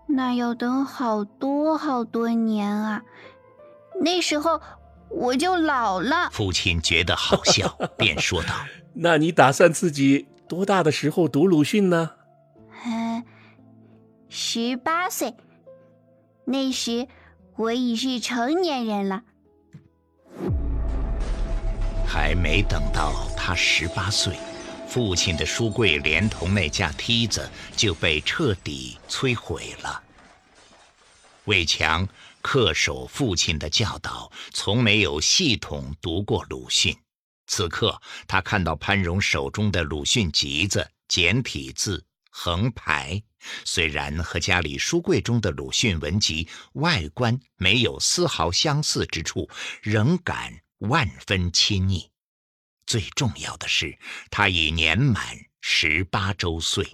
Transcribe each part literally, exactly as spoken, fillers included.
那要等好多好多年啊，那时候我就老了。 父亲觉得好笑，便说道： 那你打算自己多大的时候读鲁迅呢？ 嗯，十八岁，那时我已是成年人了。 还没等到他十八岁，父亲的书柜连同那架梯子就被彻底摧毁了。魏强恪守父亲的教导，从没有系统读过鲁迅。此刻他看到潘荣手中的鲁迅集子，简体字横排，虽然和家里书柜中的鲁迅文集外观没有丝毫相似之处，仍感万分亲昵。最重要的是，他已年满十八周岁。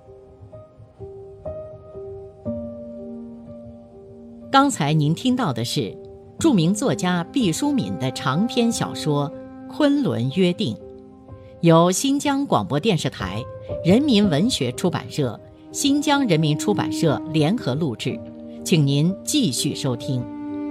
刚才您听到的是著名作家毕淑敏的长篇小说《昆仑约定》，由新疆广播电视台、人民文学出版社、新疆人民出版社联合录制，请您继续收听。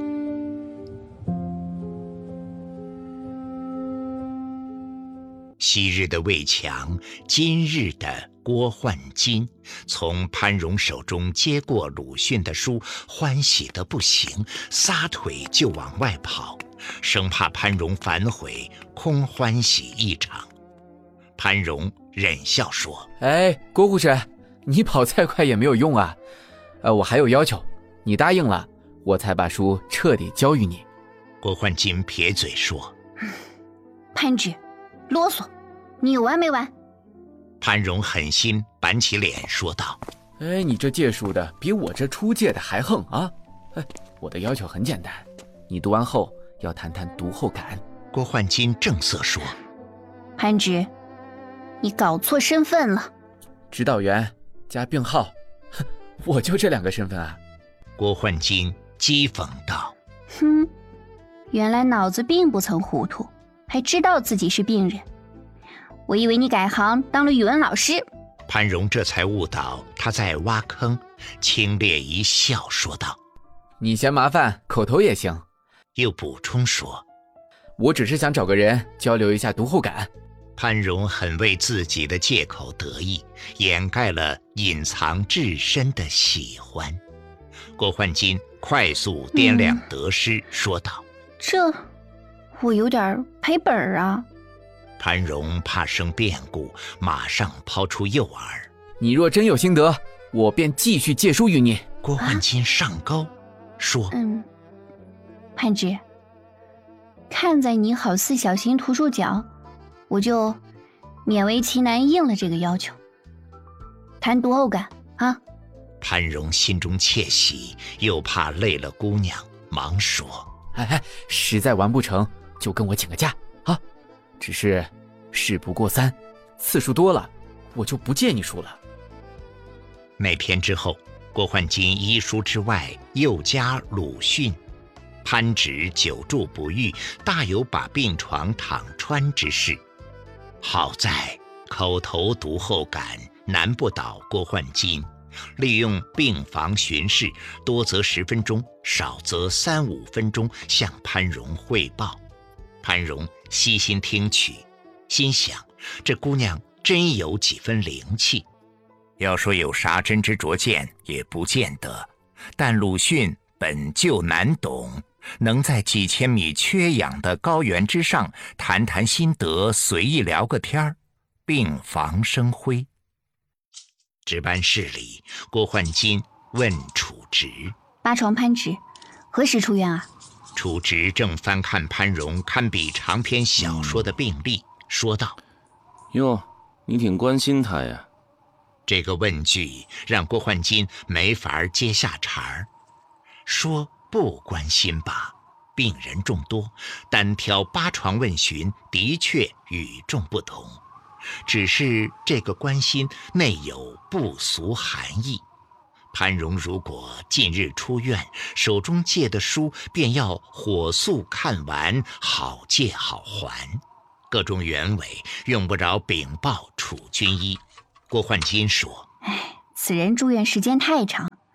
昔日的魏强，今日的郭焕金，从潘荣手中接过鲁迅的书，欢喜得不行，撒腿就往外跑，生怕潘荣反悔，空欢喜一场。潘荣忍笑说： 哎，郭护士，你跑再快也没有用啊。呃，我还有要求，你答应了，我才把书彻底交予你。 郭焕金撇嘴说： 潘直，啰嗦，你有完没完？ 潘荣狠心板起脸说道： 哎，你这借书的比我这出借的还横啊！哎，我的要求很简单，你读完后要谈谈读后感。 郭焕金正色说： 潘直，你搞错身份了。 指导员加病号，我就这两个身份啊。 郭焕金讥讽道： 哼，原来脑子并不曾糊涂，还知道自己是病人。我以为你改行当了语文老师。 潘荣这才悟到他在挖坑，轻蔑一笑说道： 你嫌麻烦，口头也行。 又补充说： 我只是想找个人交流一下读后感。 潘荣很为自己的借口得意，掩盖了隐藏至深的喜欢。郭焕金快速掂量得失、嗯、说道： 这我有点赔本啊。 潘荣怕生变故，马上抛出诱饵： 你若真有心得，我便继续借书于你。 郭焕金上钩、啊、说： 嗯，潘直，看在你好似小型图书角，我就勉为其难应了这个要求。谈读后感啊。 潘荣心中窃喜，又怕累了姑娘，忙说： 哎哎，实在完不成就跟我请个假啊。只是事不过三，次数多了我就不借你书了。 那天之后，郭焕金医书之外又加鲁迅。潘直久住不愈，大有把病床躺穿之势。好在口头读后感难不倒郭焕金，利用病房巡视，多则十分钟，少则三五分钟向潘荣汇报。潘荣悉心听取，心想这姑娘真有几分灵气。要说有啥真知灼见也不见得，但鲁迅本就难懂，能在几千米缺氧的高原之上谈谈心得，随意聊个天儿，病房生辉。值班室里，郭焕金问楚直： 八床潘直何时出院啊？ 楚直正翻看潘荣堪比长篇小说的病历、嗯、说道： 哟，你挺关心他呀。 这个问句让郭焕金没法接下茬儿，说不关心吧，病人众多，单挑八床问询的确与众不同，只是这个关心内有不俗含义。潘荣如果近日出院，手中借的书便要火速看完，好借好还。各种原委用不着禀报楚军医。郭焕金说： 哎，此人住院时间太长，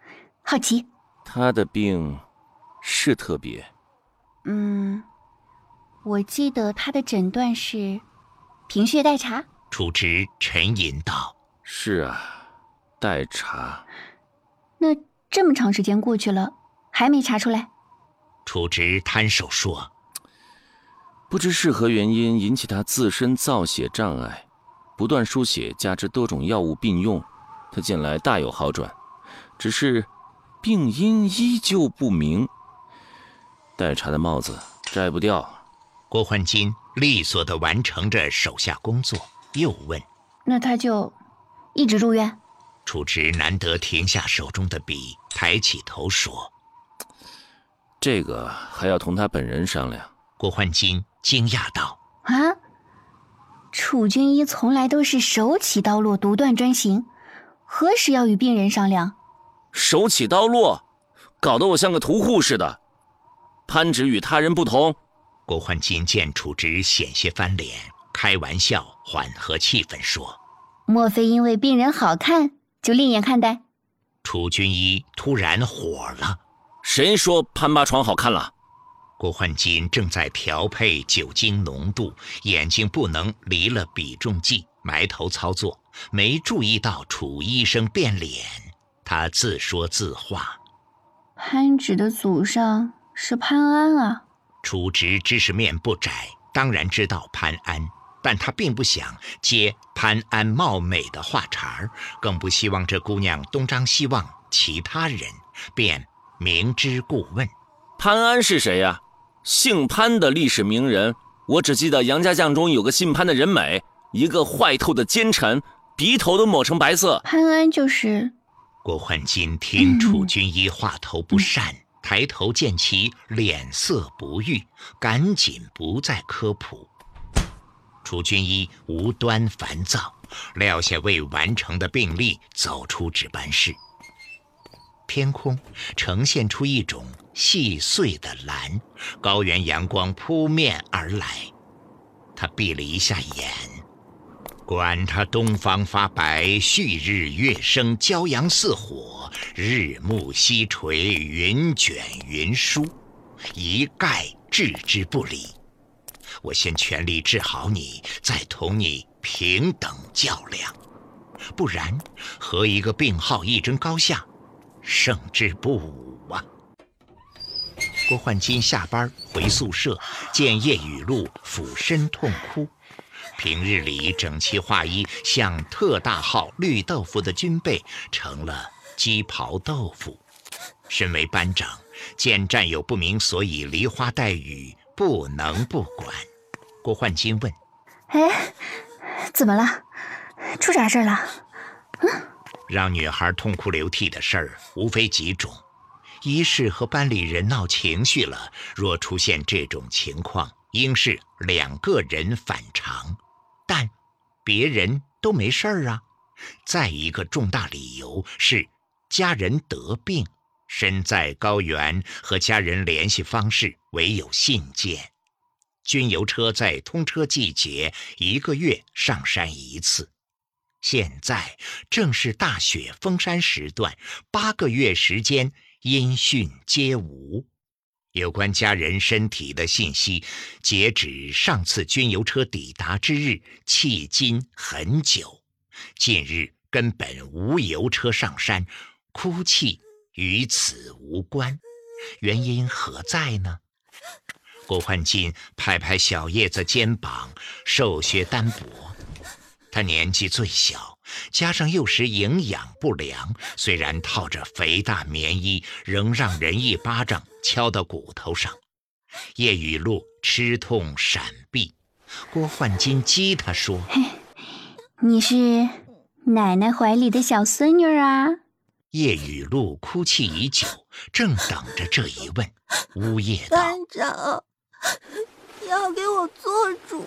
好奇。 他的病是特别。 嗯，我记得他的诊断是贫血代查。 主职沉吟道： 是啊，代查。 那这么长时间过去了，还没查出来？ 主职摊手说： 不知是何原因引起他自身造血障碍，不断输血加之多种药物并用，他近来大有好转，只是病因依旧不明，代查的帽子摘不掉。 郭焕金利索地完成着手下工作，又问： 那他就一直住院？ 主职难得停下手中的笔，抬起头说： 这个还要同他本人商量。 郭焕金惊讶道： 啊，楚军医从来都是手起刀落，独断专行，何时要与病人商量？ 手起刀落，搞得我像个屠户似的。潘芷与他人不同。 郭焕金见主职险些翻脸，开玩笑缓和气氛说： 莫非因为病人好看就另眼看待？ 楚军医突然火了： 谁说潘八床好看了？ 郭焕金正在调配酒精浓度，眼睛不能离了比重计，埋头操作，没注意到楚医生变脸。他自说自话： 潘芷的祖上是潘安啊。 楚职知识面不窄，当然知道潘安，但他并不想接潘安貌美的话茬儿，更不希望这姑娘东张西望其他人，便明知故问： 潘安是谁呀？姓潘的历史名人，我只记得杨家将中有个姓潘的人美，一个坏透的奸臣，鼻头都抹成白色。 潘安就是…… 郭焕金听楚军医话头不善，嗯、抬头见其脸色不悦，赶紧不再科普。楚军医无端烦躁，撂下未完成的病历，走出值班室。天空呈现出一种细碎的蓝，高原阳光扑面而来。他闭了一下眼，管他东方发白，旭日月升，骄阳似火，日暮西垂，云卷云舒，一概置之不理。我先全力治好你，再同你平等较量，不然和一个病号一争高下，胜之不武啊！郭焕金下班回宿舍，见叶雨露俯身痛哭。平日里整齐划一像特大号绿豆腐的军备，成了鸡刨豆腐。身为班长，见战友不明所以梨花带雨，不能不管。郭焕金问： 哎，怎么了？出啥事了？ 嗯，让女孩痛哭流涕的事儿无非几种，一是和班里人闹情绪了，若出现这种情况，应是两个人反常，但别人都没事儿啊。再一个重大理由是家人得病，身在高原，和家人联系方式唯有信件。军油车在通车季节一个月上山一次，现在正是大雪封山时段，八个月时间音讯皆无。有关家人身体的信息，截止上次军油车抵达之日，迄今很久。近日根本无油车上山，哭泣与此无关，原因何在呢？郭焕金拍拍小叶子肩膀，瘦削单薄。他年纪最小，加上幼时营养不良，虽然套着肥大棉衣，仍让人一巴掌敲到骨头上。叶雨露吃痛闪避，郭焕金激他说： 你是奶奶怀里的小孙女啊。 叶雨露哭泣已久，正等着这一问，呜咽道： 班长，要给我做主。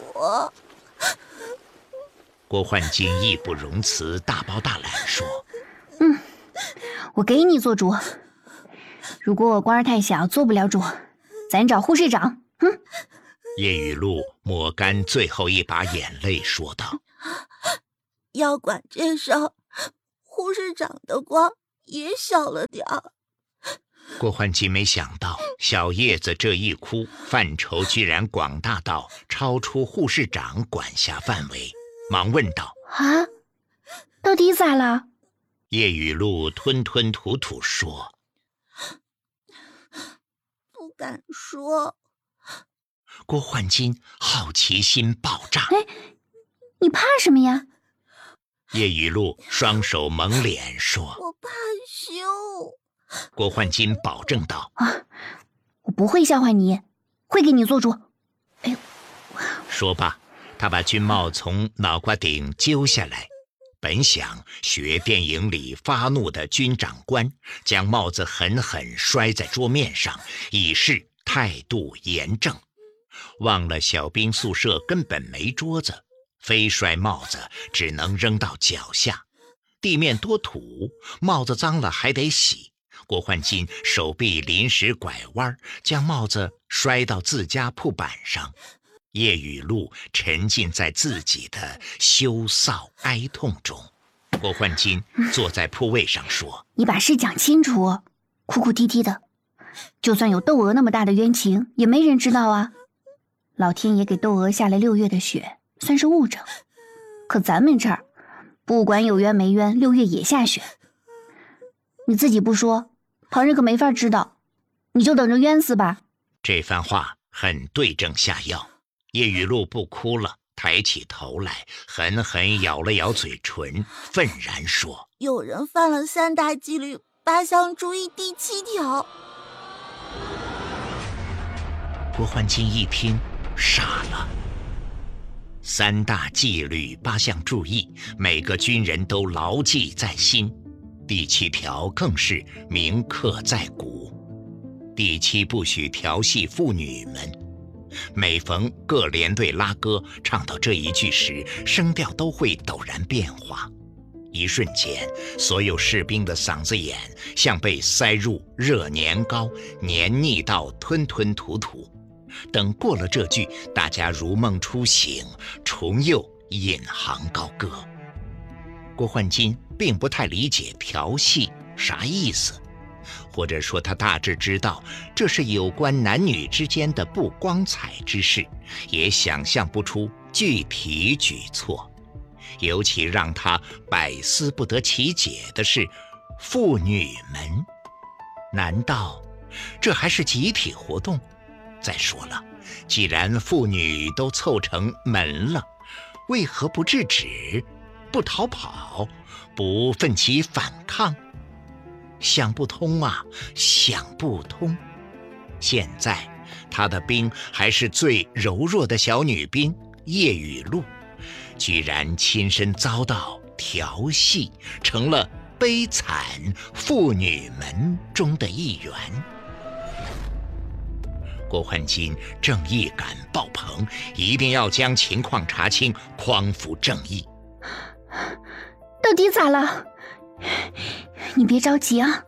郭焕金义不容辞，大包大揽说： 嗯，我给你做主。如果我官儿太小，做不了主，咱找护士长。哼！ 叶雨露抹干最后一把眼泪，说道： 要管这事，护士长的官也小了点儿。 郭焕金没想到小叶子这一哭，范畴居然广大到超出护士长管辖范围，忙问道： 啊，到底咋了？ 叶雨露吞吞吐吐说： 不敢说。 郭焕金好奇心爆炸。 哎，你怕什么呀？ 叶雨露双手蒙脸说： 我怕羞。 郭焕金保证道： 啊，我不会笑话你，会给你做主。哎呦！ 说罢，他把军帽从脑瓜顶揪下来，本想学电影里发怒的军长官，将帽子狠狠摔在桌面上，以示态度严正。忘了小兵宿舍根本没桌子，非摔帽子只能扔到脚下，地面多土，帽子脏了还得洗。郭焕金手臂临时拐弯，将帽子摔到自家铺板上。叶雨露沉浸在自己的羞臊哀痛中。郭焕金坐在铺位上说： 你把事讲清楚，哭哭啼啼的，就算有窦娥那么大的冤情，也没人知道啊。老天爷给窦娥下了六月的雪，算是误诊。可咱们这儿，不管有冤没冤，六月也下雪。你自己不说，旁人可没法知道，你就等着冤死吧。 这番话很对症下药。叶雨露不哭了，抬起头来，狠狠咬了咬嘴唇，愤然说： 有人犯了三大纪律八项注意第七条。 郭焕金一听傻了。三大纪律八项注意，每个军人都牢记在心，第七条更是铭刻在骨。第七，不许调戏妇女们。每逢各连队拉歌唱到这一句时，声调都会陡然变化，一瞬间，所有士兵的嗓子眼像被塞入热年糕，黏腻到吞吞吐吐。等过了这句，大家如梦初醒，重又引吭高歌。郭焕金并不太理解调戏啥意思，或者说他大致知道这是有关男女之间的不光彩之事，也想象不出具体举措。尤其让他百思不得其解的是，妇女们，难道这还是集体活动？再说了，既然妇女都凑成门了，为何不制止，不逃跑，不奋起反抗？想不通啊，想不通。现在他的兵还是最柔弱的小女兵叶雨露，居然亲身遭到调戏，成了悲惨妇女们中的一员。郭焕金正义感爆棚，一定要将情况查清，匡扶正义。 到底咋了？你别着急啊，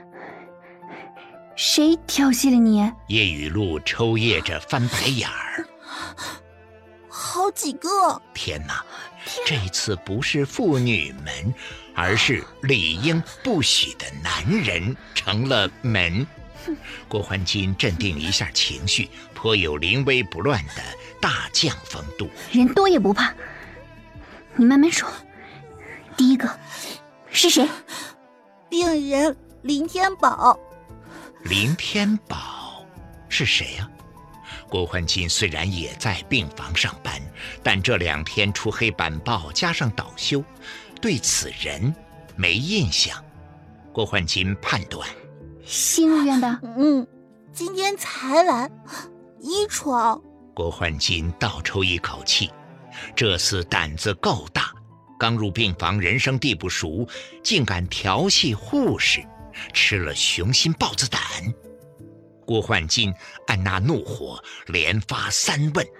谁调戏了你？ 叶雨露抽噎着翻白眼儿。 好几个！ 天哪，这次不是妇女们，而是理应不许的男人成了门。郭焕金镇定一下情绪，颇有临危不乱的大将风度。 人多也不怕，你慢慢说。第一个是谁？ 病人林天宝。 林天宝是谁呀、啊？郭焕金虽然也在病房上班，但这两天出黑板报加上倒休，对此人没印象。郭焕金判断新入院的。 嗯，今天才来，一床。 郭焕金倒抽一口气，这厮胆子够大，刚入病房，人生地不熟，竟敢调戏护士，吃了雄心豹子胆。郭焕金按捺怒火，连发三问：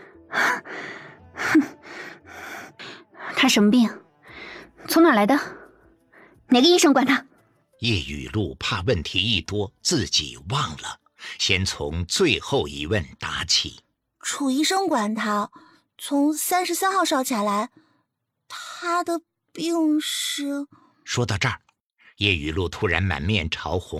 他什么病？从哪来的？哪个医生管他？ 叶雨露怕问题一多自己忘了，先从最后一问答起。 楚医生管他，从三十三号烧起来，他的病是…… 说到这儿，叶雨露突然满面潮红。